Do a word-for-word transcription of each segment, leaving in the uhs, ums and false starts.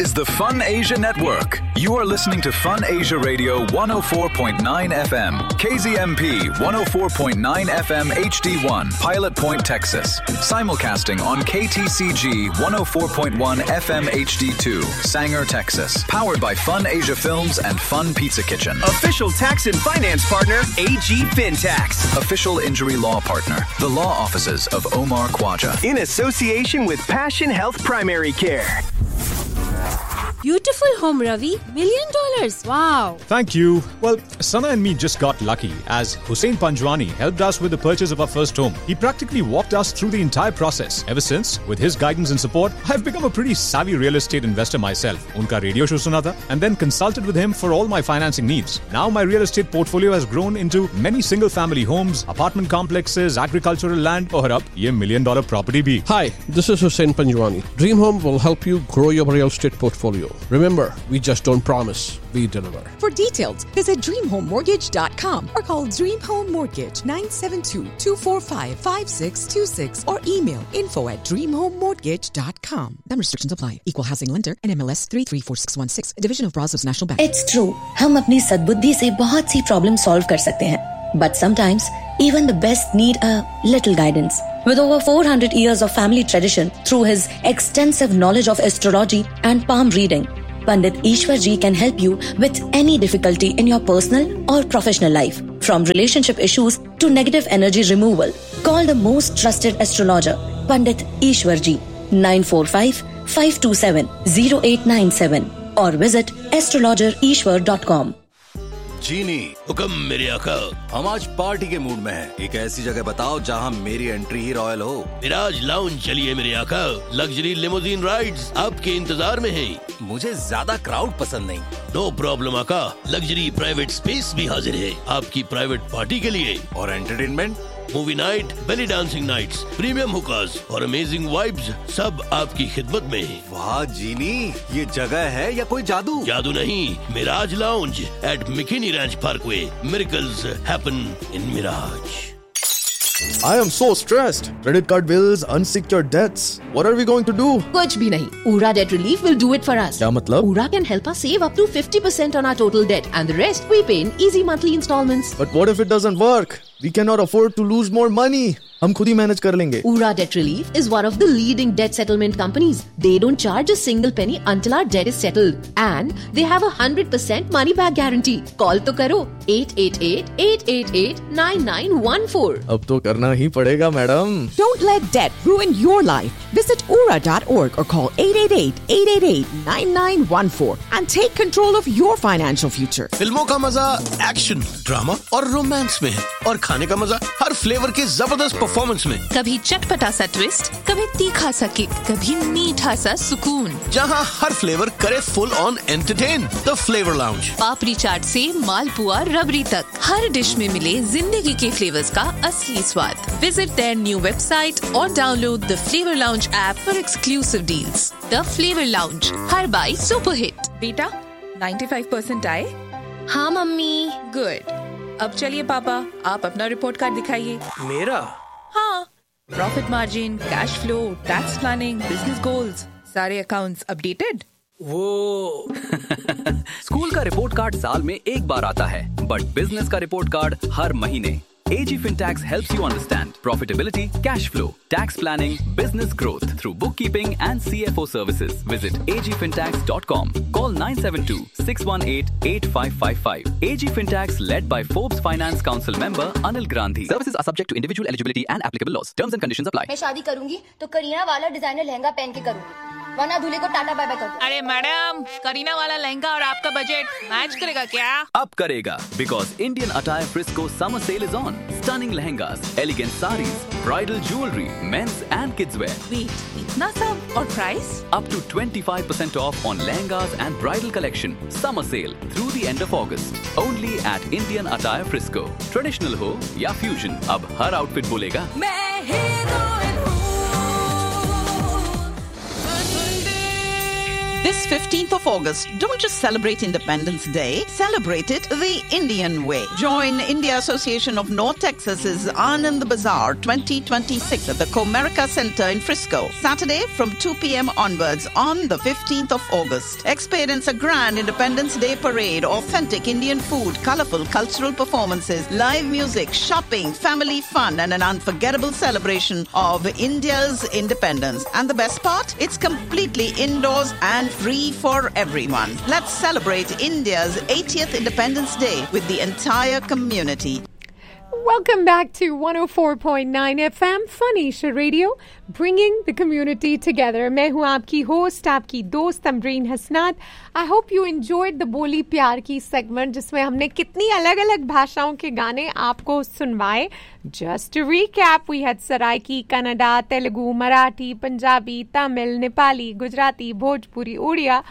is the Fun Asia Network. You are listening to Fun Asia Radio one oh four point nine F M, K Z M P one oh four point nine F M H D one, Pilot Point, Texas. Simulcasting on K T C G one oh four point one F M H D two, Sanger, Texas. Powered by Fun Asia Films and Fun Pizza Kitchen. Official tax and finance partner, A G FinTax. Official injury law partner, the law offices of Omar Khwaja. In association with Passion Health Primary Care. Beautiful home, Ravi. Million dollars. Wow. Thank you. Well, Sana and me just got lucky as Hussein Panjwani helped us with the purchase of our first home. He practically walked us through the entire process. Ever since, with his guidance and support, I've become a pretty savvy real estate investor myself. Unka radio show suna tha and then consulted with him for all my financing needs. Now my real estate portfolio has grown into many single family homes, apartment complexes, agricultural land, aur ab ye million dollar property bhi. Hi, this is Hussein Panjwani. Dream Home will help you grow your real estate portfolio. Remember, we just don't promise, we deliver. For details, visit dream home mortgage dot com or call Dream Home Mortgage nine seven two, two four five, five six two six or email info at dream home mortgage dot com. Some restrictions apply. Equal housing lender and M L S three three four six one six, Division of Brazos National Bank. It's true. हम अपनी सद्बुद्धि से बहुत सी problem solve कर सकते हैं. But sometimes, even the best need a little guidance. With over four hundred years of family tradition through his extensive knowledge of astrology and palm reading, Pandit Ishwar Ji can help you with any difficulty in your personal or professional life, from relationship issues to negative energy removal. Call the most trusted astrologer, Pandit Ishwar Ji, nine four five, five two seven, zero eight nine seven or visit astrologer ishwar dot com. जीनी हुक्म मेरे आका, हम आज party के mood में हैं। एक ऐसी जगह बताओ जहां मेरी एंट्री ही रॉयल हो। मिराज लाउंज चलिए मेरे आका, लग्जरी लिमोजिन राइड्स आपके इंतजार में हैं। मुझे ज्यादा क्राउड पसंद नहीं। नो प्रॉब्लम आका, लग्जरी प्राइवेट स्पेस भी हाजिर है आपकी प्राइवेट पार्टी के लिए। और entertainment, movie night, belly dancing nights, premium हुकास और अमेजिंग वाइब्स सब आपकी खिदमत में है। वाह जीनी, ये जगह है या कोई जादू? जादू नहीं, Miraj lounge eight मिकिनी ranch Parkway. Miracles happen in Miraj. I am so stressed. Credit card bills, unsecured debts. What are we going to do? कुछ भी नहीं. Ura Debt Relief will do it for us. क्या मतलब? Ura can help us save up to fifty percent on our total debt, and the rest we pay in easy monthly installments. But what if it doesn't work? We cannot afford to lose more money. हम खुद ही manage कर लेंगे. Ura Debt Relief is one of the leading debt settlement companies. They don't charge a single penny until our debt is settled, and they have a one hundred percent money back guarantee. Call तो करो eight eight eight, eight eight eight, nine nine one four. अब तो करना ही पड़ेगा madam. Don't let debt ruin your life. Visit ura dot org or call eight eight eight, eight eight eight, nine nine one four and take control of your financial future. फिल्मों का मजा action, drama और romance में है, और खाने का मजा हर फ्लेवर के जबरदस्त परफॉर्मेंस में। कभी चटपटा सा ट्विस्ट, कभी तीखा सा किक, कभी मीठा सा सुकून, जहां हर फ्लेवर करे full on entertain. The flavour lounge. पापड़ी चाट से मालपुआ रबड़ी तक, हर डिश में मिले जिंदगी के फ्लेवर्स का असली स्वाद। विजिट देयर न्यू वेबसाइट और download the flavour lounge app for exclusive deals. The flavour lounge, her by super hit. बेटा, पचानवे परसेंट आए? हाँ मम्मी। गुड। अब चलिए पापा, आप अपना रिपोर्ट कार्ड दिखाइए। मेरा? हाँ, profit margin, cash flow, tax planning, business goals, सारे अकाउंट्स अपडेटेड। वो स्कूल का रिपोर्ट कार्ड साल में एक बार आता है, बट बिजनेस का रिपोर्ट कार्ड हर महीने। A G FinTax helps you understand profitability, cash flow, tax planning, business growth through bookkeeping and C F O services. Visit a g fintax dot com. Call nine seven two, six one eight, eight five five five. A G FinTax led by Forbes Finance Council member Anil Gandhi. Services are subject to individual eligibility and applicable laws. Terms and conditions apply. मैं शादी करूंगी तो करीना वाला designer lehenga पहन के करूंगी, वरना दूल्हे को टाटा बाय बाय कर दो। अरे मैडम, करीना वाला लहंगा और आपका बजट मैच करेगा क्या? अब करेगा, because Indian Attire Frisco summer sale is on. Stunning lehengas, elegant sarees, bridal jewelry, men's and kids wear. Wait, इतना सब और price? Up to twenty-five percent off on lehengas and bridal collection. Summer sale through the end of August. Only at Indian Attire Frisco. Traditional हो या fusion, अब हर outfit बोलेगा मैं heroine हूँ। This fifteenth of August, don't just celebrate Independence Day, celebrate it the Indian way. Join India Association of North Texas's Anand Bazaar twenty twenty-six at the Comerica Center in Frisco. Saturday from two p.m. onwards on the fifteenth of August. Experience a grand Independence Day parade, authentic Indian food, colorful cultural performances, live music, shopping, family fun, and an unforgettable celebration of India's independence. And the best part? It's completely indoors and free for everyone. Let's celebrate India's eightieth Independence Day with the entire community. Welcome back to one oh four point nine F M Fun Asia Radio, bringing the community together. मैं हूँ आपकी host, आपकी दोस्त तमरीन हसनात. I hope you enjoyed the बोली प्यार की segment, जिसमें हमने कितनी अलग-अलग भाषाओं के गाने आपको सुनवाए. Just to recap, we had Saraiki, Kannada, Telugu, Marathi, Punjabi, Tamil, Nepali, Gujarati, Bhojpuri, Odia.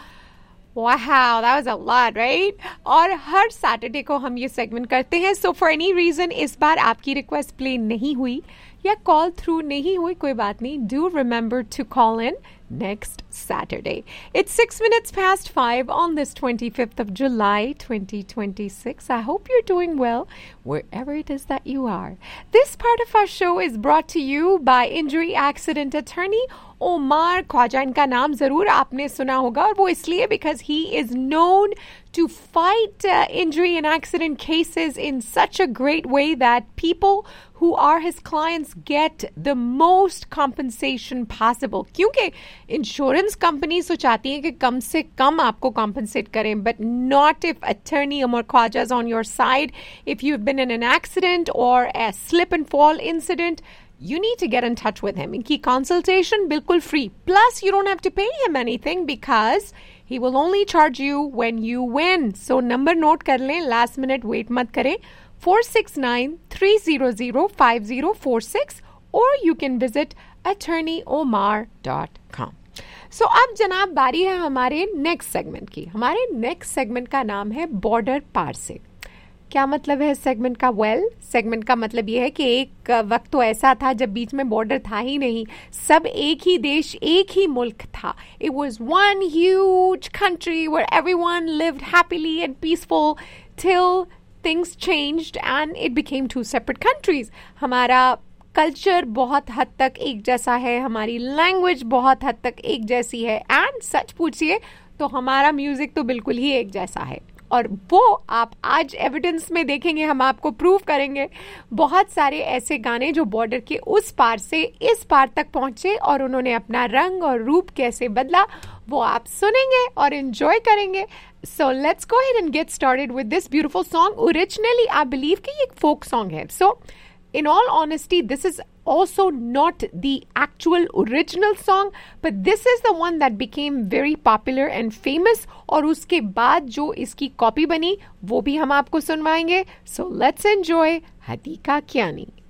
Wow, that was a lot, right? और हर सैटरडे को हम ये सेगमेंट करते हैं. सो फॉर एनी रीजन इस बार आपकी रिक्वेस्ट प्ले नहीं हुई या कॉल थ्रू नहीं हुई, कोई बात नहीं. Do remember to call in next Saturday. It's six minutes past five on this twenty-fifth of July, twenty twenty-six. I hope you're doing well wherever it is that you are. This part of our show is brought to you by injury accident attorney Omar Khwaja. इनका नाम जरूर आपने सुना होगा, और वो इसलिए because he is known to fight uh, injury and accident cases in such a great way that people who are his clients get the most compensation possible. क्योंकि इंश्योरेंस कंपनी तो चाहती है कि कम से कम आपको कॉम्पनसेट करें, but not if attorney Omar Khwaja is on your side. If you've been in an accident or a slip and fall incident, you need to get in touch with him. इनकी consultation बिल्कुल free. Plus, you don't have to pay him anything because he will only charge you when you win. So, number note कर लें, last minute wait मत करें. four six nine, three zero zero, five zero four six, or you can visit attorney omar dot com. So, अब जनाब बारी है हमारे next segment की. हमारे नेक्स्ट सेगमेंट का नाम है बॉर्डर पार से. क्या मतलब है सेगमेंट का? वेल, सेगमेंट का मतलब ये है कि एक वक्त तो ऐसा था जब बीच में बॉर्डर था ही नहीं, सब एक ही देश, एक ही मुल्क था. It was one huge country where everyone lived happily and peaceful till things changed and it became two separate countries. हमारा कल्चर बहुत हद तक एक जैसा है, हमारी लैंग्वेज बहुत हद तक एक जैसी है, एंड सच पूछिए तो हमारा म्यूजिक तो बिल्कुल ही एक जैसा है. और वो आप आज एविडेंस में देखेंगे, हम आपको प्रूव करेंगे. बहुत सारे ऐसे गाने जो बॉर्डर के उस पार से इस पार तक पहुंचे और उन्होंने अपना रंग और रूप कैसे बदला, वो आप सुनेंगे और एंजॉय करेंगे. So let's go ahead and get started with this beautiful song. Originally, I believe कि ये एक folk song है. So, in all honesty, this is also not the actual original song, but this is the one that became very popular and famous. और उसके बाद जो इसकी copy बनी, वो भी हम आपको सुनवाएंगे. So let's enjoy Hatika Kiani.